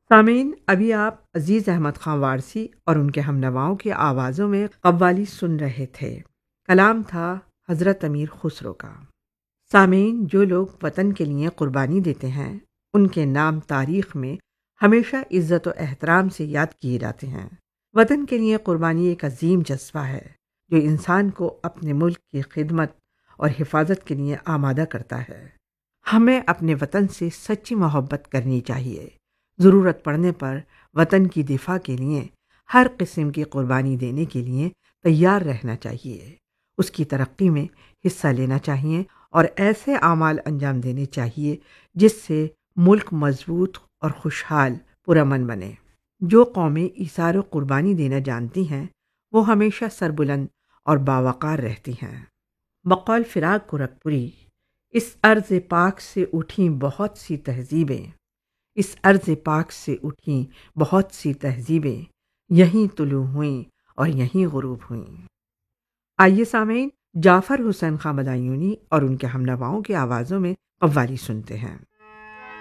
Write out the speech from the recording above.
سامعین، ابھی آپ عزیز احمد خان وارسی اور ان کے ہم نواؤں کی آوازوں میں قوالی سن رہے تھے۔ کلام تھا حضرت امیر خسرو کا۔ سامعین، جو لوگ وطن کے لیے قربانی دیتے ہیں ان کے نام تاریخ میں ہمیشہ عزت و احترام سے یاد کیے جاتے ہیں۔ وطن کے لیے قربانی ایک عظیم جذبہ ہے جو انسان کو اپنے ملک کی خدمت اور حفاظت کے لیے آمادہ کرتا ہے۔ ہمیں اپنے وطن سے سچی محبت کرنی چاہیے۔ ضرورت پڑنے پر وطن کی دفاع کے لیے ہر قسم کی قربانی دینے کے لیے تیار رہنا چاہیے۔ اس کی ترقی میں حصہ لینا چاہیے اور ایسے اعمال انجام دینے چاہیے جس سے ملک مضبوط اور خوشحال پرامن بنے۔ جو قومیں ایثار و قربانی دینا جانتی ہیں وہ ہمیشہ سربلند اور باوقار رہتی ہیں۔ بقول فراق گورکھپوری، اس ارض پاک سے اٹھیں بہت سی تہذیبیں، اس ارض پاک سے اٹھیں بہت سی تہذیبیں، یہیں طلوع ہوئیں اور یہیں غروب ہوئیں۔ آئیے سامعین، جعفر حسین خان بادیونی اور ان کے ہم نواؤں کی آوازوں میں قوالی سنتے ہیں۔